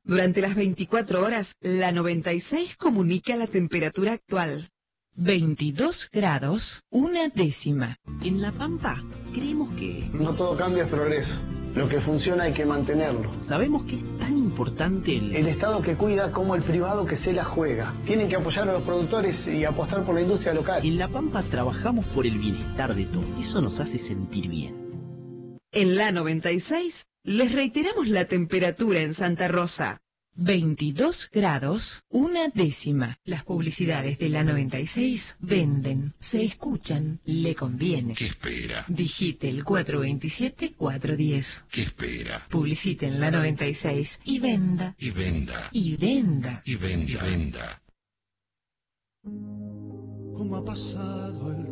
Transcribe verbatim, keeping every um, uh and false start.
Durante las veinticuatro horas, la noventa y seis comunica la temperatura actual. veintidós grados, una décima. En La Pampa, creemos que... No todo cambio es progreso. Lo que funciona hay que mantenerlo. Sabemos que es tan importante el... El Estado que cuida como el privado que se la juega. Tienen que apoyar a los productores y apostar por la industria local. En La Pampa trabajamos por el bienestar de todos. Eso nos hace sentir bien. En la noventa y seis, les reiteramos la temperatura en Santa Rosa. veintidós grados, una décima. Las publicidades de la noventa y seis venden, se escuchan, le conviene. ¿Qué espera? Digite el cuatro veintisiete cuatro diez. ¿Qué espera? Publicite en la noventa y seis y venda. Y venda. Y venda. Y venda. Y venda. ¿Cómo ha pasado el